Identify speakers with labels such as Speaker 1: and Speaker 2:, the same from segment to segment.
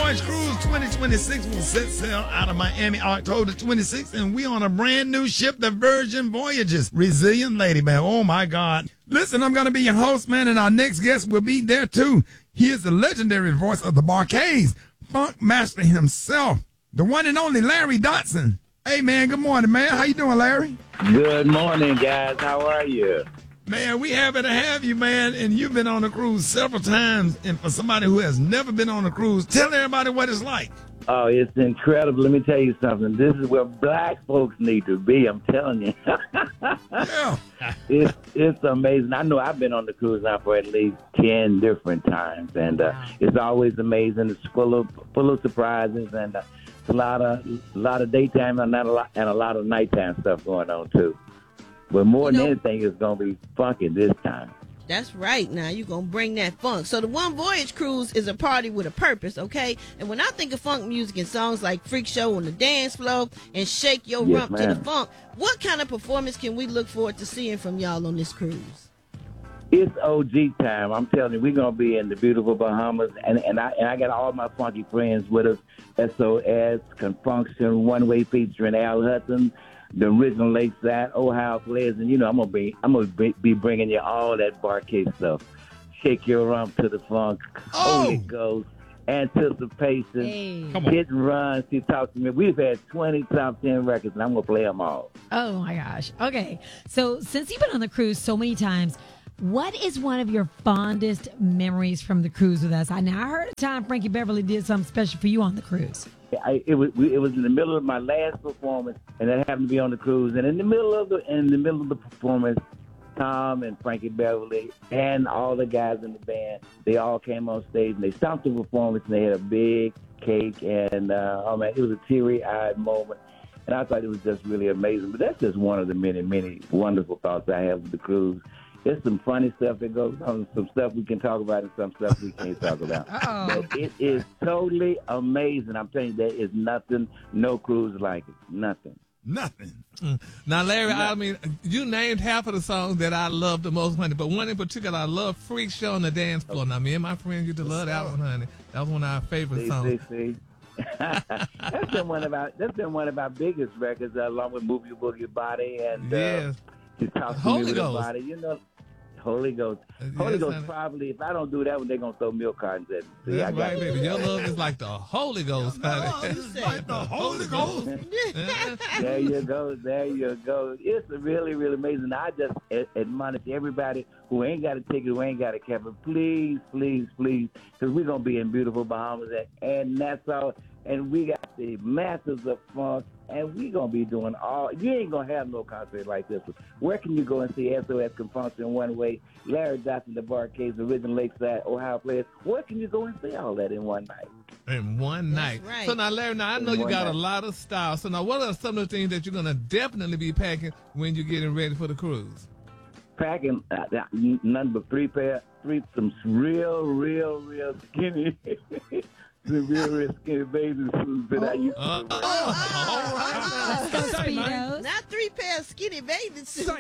Speaker 1: Voyage Cruise 2026 will set sail out of Miami October 26th, and we on a brand new ship, the Virgin Voyages. Resilient Lady, man. Oh, my God. Listen, I'm going to be your host, man, and our next guest will be there, too. He is the legendary voice of the Bar-Kays, funk master himself, the one and only Larry Dotson. Hey, man, good morning, man. How you doing, Larry?
Speaker 2: Good morning, guys. How are you?
Speaker 1: Man, we happy to have you, man, and you've been on a cruise several times, and for somebody who has never been on a cruise, tell everybody what it's like.
Speaker 2: Oh, it's incredible. Let me tell you something. This is where black folks need to be, I'm telling you.
Speaker 1: Yeah.
Speaker 2: It's amazing. I know I've been on the cruise now for at least 10 different times, and it's always amazing. It's full of surprises, and it's a lot of daytime and a lot of nighttime stuff going on, too. But more than anything, it's going to be funky this time.
Speaker 3: That's right. Now, you're going to bring that funk. So the One Voyage Cruise is a party with a purpose, okay? And when I think of funk music and songs like Freak Show on the Dance Floor and Shake Your Rump to the Funk, what kind of performance can we look forward to seeing from y'all on this cruise?
Speaker 2: It's OG time. I'm telling you, we're going to be in the beautiful Bahamas. And I got all my funky friends with us. SOS, Confunction, One Way featuring Al Hudson, the original Lakeside, Ohio Players, and I'm gonna be bringing you all that Bar-Kay stuff. Shake Your Rump to the Funk, Holy Ghost, Anticipation, Hit and Run. See, talk to me. We've had 20 top 10 records, and I'm gonna play them all.
Speaker 4: Oh my gosh! Okay, so since you've been on the cruise so many times, what is one of your fondest memories from the cruise with us? I heard a time Frankie Beverly did something special for you on the cruise.
Speaker 2: It was in the middle of my last performance, and that happened to be on the cruise. And in the middle of the performance, Tom and Frankie Beverly and all the guys in the band, they all came on stage and they stopped the performance and they had a big cake, and oh man, it was a teary-eyed moment. And I thought it was just really amazing. But that's just one of the many, many wonderful thoughts I have with the cruise. There's some funny stuff that goes on, some stuff we can talk about and some stuff we can't talk about. But it is totally amazing. I'm telling you, there is nothing, no cruise like it. Nothing.
Speaker 5: Now, Larry, I mean, you named half of the songs that I love the most, honey, but one in particular, I love Freak Show on the Dance Floor. Now, me and my friends used to love that one, honey. That was one of our favorite songs.
Speaker 2: See. That's been one of our biggest records, along with Move Your Boogie Body and
Speaker 5: Holy Ghost.
Speaker 2: Body. Holy Ghost. Holy Ghost probably, if I don't do that one, they're going to throw milk cartons at me. See,
Speaker 5: that's right, baby. Your love is like the Holy Ghost, honey.
Speaker 1: It's like the Holy Ghost.
Speaker 2: There you go. It's really, really amazing. I just admonish everybody who ain't got a ticket, who ain't got a cabin, please, because we're going to be in beautiful Bahamas and Nassau, and we got the Masters of Funk, and we're going to be doing all. You ain't going to have no concert like this one. Where can you go and see SOS, Confunction, One Way, Larry Dotson, the Bar-Kays, the original Lakeside, Ohio Players? Where can you go and see all that in one night?
Speaker 5: In one night.
Speaker 3: Right.
Speaker 5: So now, Larry, I know you got a lot of style. So now, what are some of the things that you're going to definitely be packing when you're getting ready for the cruise?
Speaker 2: Packing none but some real skinny. The real skinny bathing suits that I used to wear.
Speaker 5: All right.
Speaker 4: Let's go, Speedos.
Speaker 3: Not 3 pair of skinny bathing suits.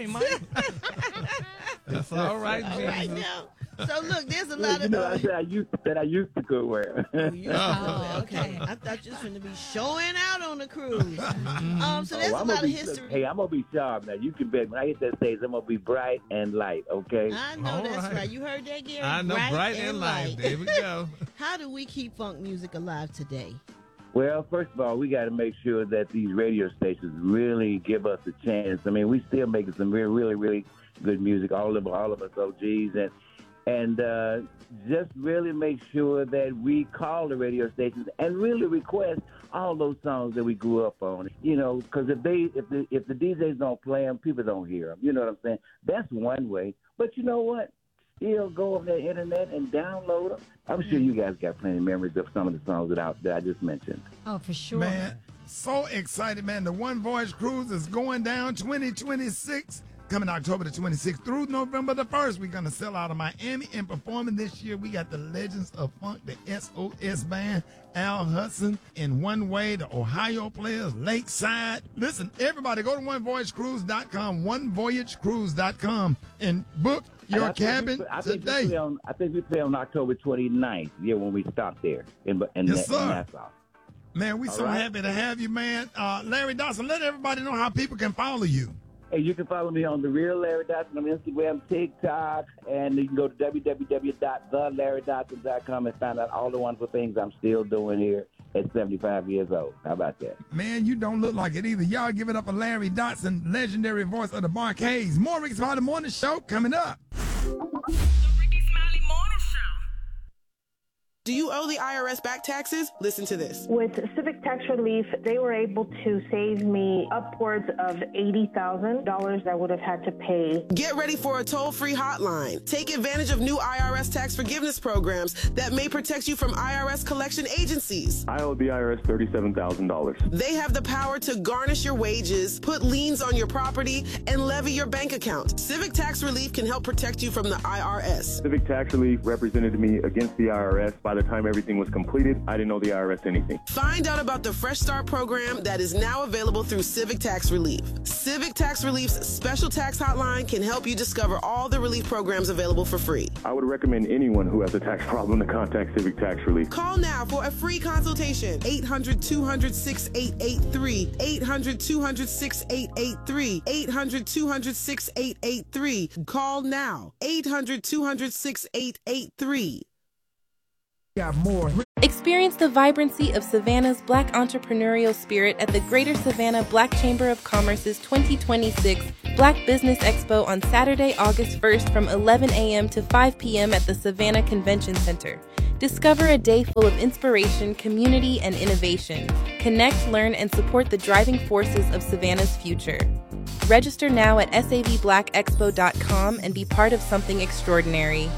Speaker 5: That's all right,
Speaker 3: All
Speaker 5: Jesus.
Speaker 3: right now. So look, there's a lot of.
Speaker 2: I said I used to go wear.
Speaker 3: Okay. I thought you was going to be showing out on the cruise. So there's a lot of history.
Speaker 2: Hey, I'm gonna be sharp now. You can bet when I hit that stage, I'm gonna be bright and light. Okay.
Speaker 3: I know
Speaker 5: All
Speaker 3: that's
Speaker 5: right.
Speaker 3: right. You heard that, Gary?
Speaker 5: I know, bright and light. There we go.
Speaker 3: How do we keep funk music alive today?
Speaker 2: Well, first of all, we got to make sure that these radio stations really give us a chance. I mean, we still making some really, really good music. All of us OGs, and just really make sure that we call the radio stations and really request all those songs that we grew up on. Because if the DJs don't play them, people don't hear them. You know what I'm saying? That's one way. But you know what? Still go on the internet and download them. I'm sure you guys got plenty of memories of some of the songs that I just mentioned.
Speaker 4: Oh, for sure.
Speaker 1: Man, so excited, man. The One Voyage Cruise is going down 2026. coming October the 26th through November the 1st. We're going to sell out of Miami, and performing this year, we got the Legends of Funk, the SOS Band, Al Hudson, In One Way, the Ohio Players, Lakeside. Listen, everybody, go to OneVoyageCruise.com, OneVoyageCruise.com, and book your cabin today.
Speaker 2: I think we play on October 29th, when we stop there in Nassau.
Speaker 1: Man, we're so happy to have you, man. Larry Dodson, let everybody know how people can follow you.
Speaker 2: Hey, you can follow me on The Real Larry Dodson on Instagram, TikTok, and you can go to www.thelarrydodson.com and find out all the wonderful things I'm still doing here at 75 years old. How about that?
Speaker 1: Man, you don't look like it either. Y'all give it up for Larry Dodson, legendary voice of the Bar-Kays. More Rickey Smiley Morning Show coming up.
Speaker 6: The Rickey Smiley Morning Show.
Speaker 7: Do you owe the IRS back taxes? Listen to this.
Speaker 8: With Civic Tax Relief, they were able to save me upwards of $80,000 I would have had to pay.
Speaker 7: Get ready for a toll-free hotline. Take advantage of new IRS tax forgiveness programs that may protect you from IRS collection agencies.
Speaker 9: I owe the IRS $37,000.
Speaker 7: They have the power to garnish your wages, put liens on your property, and levy your bank account. Civic Tax Relief can help protect you from the IRS.
Speaker 9: Civic Tax Relief represented me against the IRS. By the time everything was completed, I didn't owe the IRS anything.
Speaker 7: Find out about the Fresh Start program that is now available through Civic Tax Relief. Civic Tax Relief's special tax hotline can help you discover all the relief programs available for free.
Speaker 9: I would recommend anyone who has a tax problem to contact Civic Tax Relief.
Speaker 7: Call now for a free consultation. 800-200-6883. 800-200-6883. 800-200-6883. Call now. 800-200-6883.
Speaker 1: Got more.
Speaker 10: Experience the vibrancy of Savannah's Black entrepreneurial spirit at the Greater Savannah Black Chamber of Commerce's 2026 Black Business Expo on Saturday, August 1st from 11 a.m. to 5 p.m. at the Savannah Convention Center. Discover a day full of inspiration, community, and innovation. Connect, learn, and support the driving forces of Savannah's future. Register now at savblackexpo.com and be part of something extraordinary.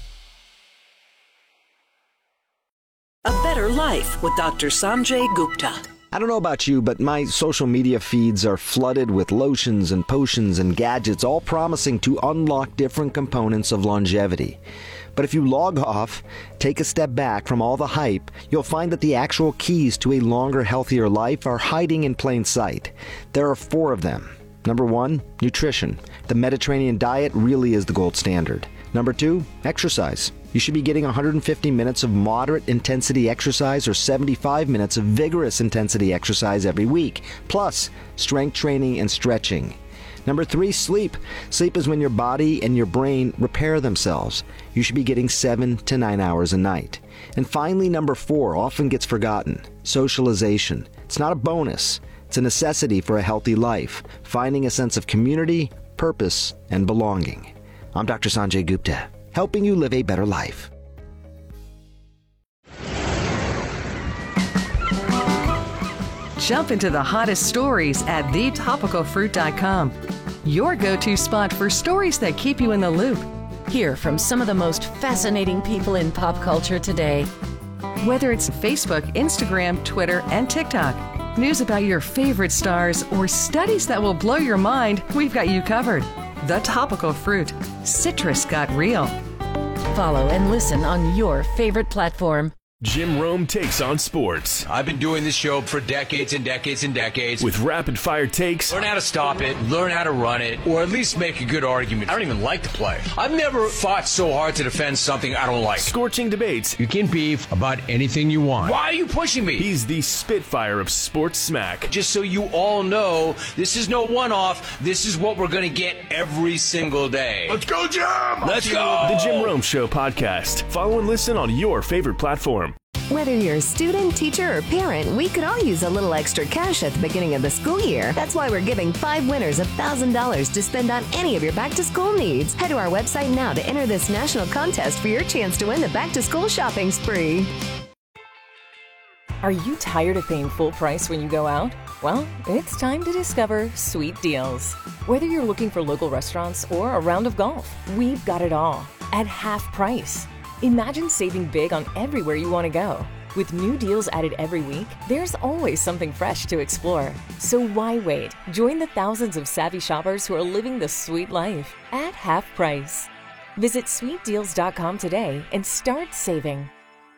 Speaker 11: A Better Life with Dr. Sanjay Gupta.
Speaker 12: I don't know about you, but my social media feeds are flooded with lotions and potions and gadgets, all promising to unlock different components of longevity. But if you log off, take a step back from all the hype, you'll find that the actual keys to a longer, healthier life are hiding in plain sight. There are 4 of them. Number 1, nutrition. The Mediterranean diet really is the gold standard. Number 2, exercise. You should be getting 150 minutes of moderate intensity exercise or 75 minutes of vigorous intensity exercise every week, plus strength training and stretching. Number 3, sleep. Sleep is when your body and your brain repair themselves. You should be getting 7 to 9 hours a night. And finally, number 4 often gets forgotten. Socialization. It's not a bonus. It's a necessity for a healthy life, finding a sense of community, purpose, and belonging. I'm Dr. Sanjay Gupta, helping you live a better life.
Speaker 13: Jump into the hottest stories at thetopicalfruit.com. Your go-to spot for stories that keep you in the loop.
Speaker 14: Hear from some of the most fascinating people in pop culture today.
Speaker 13: Whether it's Facebook, Instagram, Twitter, and TikTok, news about your favorite stars, or studies that will blow your mind, we've got you covered. The Topical Fruit. Citrus got real.
Speaker 14: Follow and listen on your favorite platform.
Speaker 15: Jim Rome takes on sports.
Speaker 16: I've been doing this show for decades and decades and decades.
Speaker 15: With rapid-fire takes.
Speaker 16: Learn how to stop it, learn how to run it, or at least make a good argument. I don't even like to play. I've never fought so hard to defend something I don't like.
Speaker 15: Scorching debates.
Speaker 16: You can beef about anything you want. Why are you pushing me?
Speaker 15: He's the Spitfire of sports smack.
Speaker 16: Just so you all know, this is no one-off. This is what we're going to get every single day.
Speaker 15: Let's go, Jim!
Speaker 16: Let's go!
Speaker 15: The Jim Rome Show podcast. Follow and listen on your favorite platform.
Speaker 17: Whether you're a student, teacher, or parent, we could all use a little extra cash at the beginning of the school year. That's why we're giving 5 winners $1,000 to spend on any of your back-to-school needs. Head to our website now to enter this national contest for your chance to win the back-to-school shopping spree.
Speaker 18: Are you tired of paying full price when you go out? Well, it's time to discover Sweet Deals. Whether you're looking for local restaurants or a round of golf, we've got it all at half price. Imagine saving big on everywhere you want to go. With new deals added every week, there's always something fresh to explore. So why wait? Join the thousands of savvy shoppers who are living the sweet life at half price. Visit sweetdeals.com today and start saving.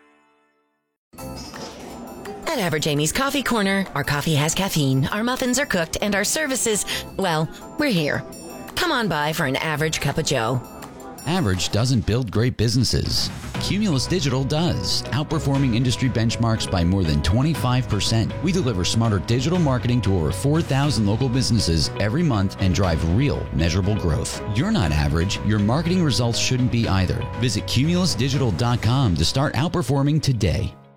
Speaker 19: At Average Amy's Coffee Corner, our coffee has caffeine, our muffins are cooked, and our services, well, we're here. Come on by for an average cup of joe.
Speaker 20: Average doesn't build great businesses. Cumulus Digital does, outperforming industry benchmarks by more than 25%. We deliver smarter digital marketing to over 4,000 local businesses every month and drive real, measurable growth. You're not average. Your marketing results shouldn't be either. Visit cumulusdigital.com to start outperforming today.